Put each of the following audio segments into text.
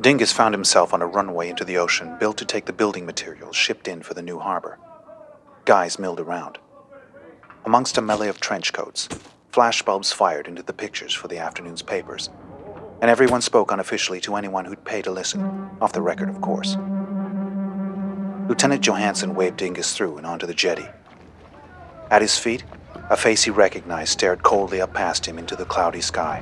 Dingus found himself on a runway into the ocean built to take the building materials shipped in for the new harbor. Guys milled around. Amongst a melee of trench coats, flashbulbs fired into the pictures for the afternoon's papers, and everyone spoke unofficially to anyone who'd pay to listen, off the record, of course. Lieutenant Johansson waved Dingus through and onto the jetty. At his feet, a face he recognized stared coldly up past him into the cloudy sky.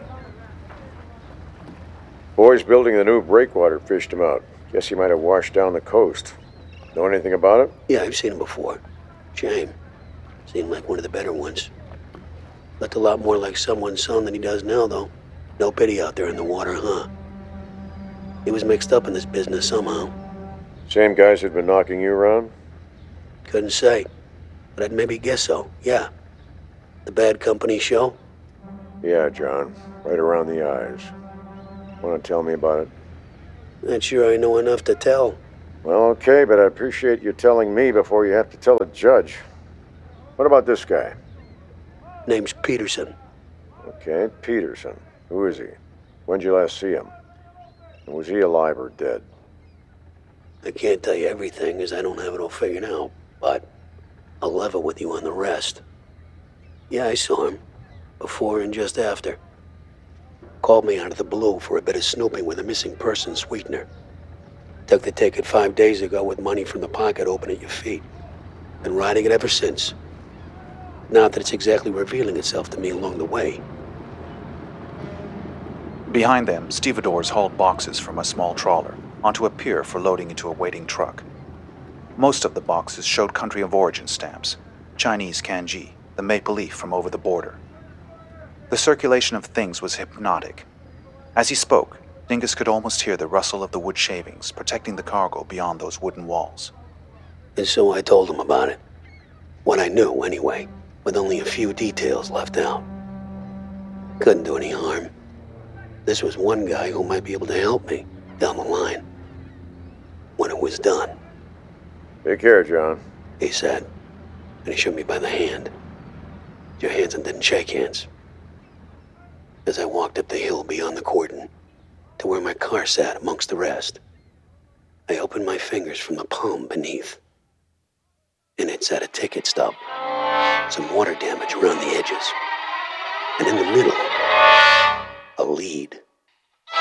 Boys building the new breakwater fished him out. Guess he might have washed down the coast. Know anything about it? Yeah, I've seen him before. Shame. Seemed like one of the better ones. Looked a lot more like someone's son than he does now, though. No pity out there in the water, huh? He was mixed up in this business somehow. Same guys who'd been knocking you around? Couldn't say, but I'd maybe guess so, yeah. The Bad Company show? Yeah, John. Right around the eyes. Want to tell me about it? Not sure I know enough to tell. Well, okay, but I appreciate you telling me before you have to tell the judge. What about this guy? Name's Peterson. Okay, Peterson. Who is he? When'd you last see him? And was he alive or dead? I can't tell you everything, as I don't have it all figured out, but I'll level with you on the rest. Yeah, I saw him. Before and just after. Called me out of the blue for a bit of snooping with a missing person sweetener. Took the ticket 5 days ago with money from the pocket open at your feet. Been riding it ever since. Not that it's exactly revealing itself to me along the way. Behind them, stevedores hauled boxes from a small trawler onto a pier for loading into a waiting truck. Most of the boxes showed country of origin stamps, Chinese kanji, the maple leaf from over the border. The circulation of things was hypnotic. As he spoke, Dingus could almost hear the rustle of the wood shavings protecting the cargo beyond those wooden walls. And so I told him about it. What I knew, anyway, with only a few details left out. Couldn't do any harm. This was one guy who might be able to help me down the line. When it was done. Take care, John. He said, and he shook me by the hand. Johansson didn't shake hands. As I walked up the hill beyond the cordon, to where my car sat amongst the rest, I opened my fingers from the palm beneath. And it said a ticket stub, some water damage around the edges, and in the middle, a lead.